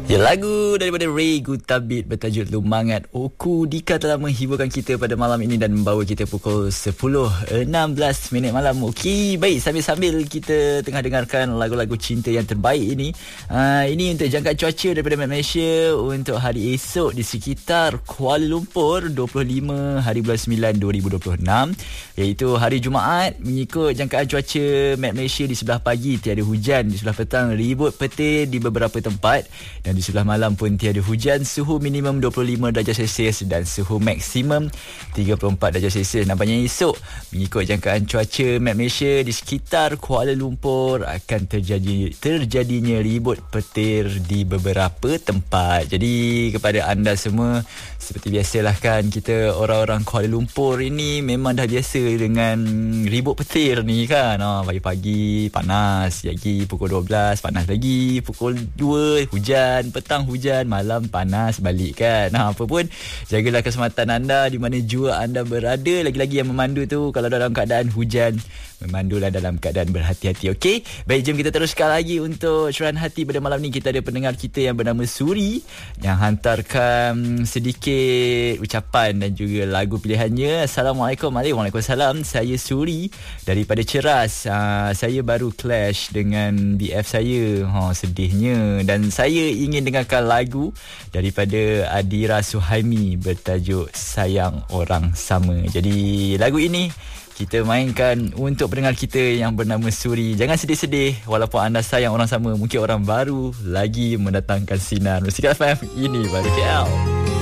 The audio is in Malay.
Ya, lagu daripada Ray Gutabit bertajuk Lumangat Oku Dika telah menghiburkan kita pada malam ini dan membawa kita pukul 10.16 malam. Okey, baik, sambil-sambil kita tengah dengarkan lagu-lagu cinta yang terbaik ini. Ini untuk jangkaan cuaca daripada Met Malaysia untuk hari esok di sekitar Kuala Lumpur 25 hari bulan 9 2026, iaitu hari Jumaat. Mengikut jangkaan cuaca Met Malaysia, di sebelah pagi tiada hujan, di sebelah petang ribut petir di beberapa tempat, dan di sebelah malam pun tiada hujan. Suhu minimum 25 darjah Celsius dan suhu maksimum 34 darjah Celsius. Nampaknya esok mengikut jangkaan cuaca Met Malaysia di sekitar Kuala Lumpur akan terjadinya ribut petir di beberapa tempat. Jadi kepada anda semua, seperti biasalah kan, kita orang-orang Kuala Lumpur ini memang dah biasa dengan ribut petir ni kan. Pagi-pagi panas, lagi pukul 12 panas lagi, pukul 2 hujan, petang hujan, malam panas balik kan. Apa pun, jagalah keselamatan anda di mana jua anda berada. Lagi-lagi yang memandu tu, kalau dalam keadaan hujan, memandulah dalam keadaan berhati-hati. Okey, baik, jom kita teruskan lagi untuk curahan hati pada malam ni. Kita ada pendengar kita yang bernama Suri yang hantarkan sedikit ucapan dan juga lagu pilihannya. Assalamualaikum. Waalaikumsalam. Saya Suri daripada Ceras. Saya baru clash dengan BF saya. Sedihnya. Dan saya ingin dengarkan lagu daripada Adira Suhaimi bertajuk Sayang Orang Sama. Jadi lagu ini kita mainkan untuk pendengar kita yang bernama Suri. Jangan sedih-sedih walaupun anda sayang orang sama. Mungkin orang baru lagi mendatangkan sinar. Musik FM, ini baru KL.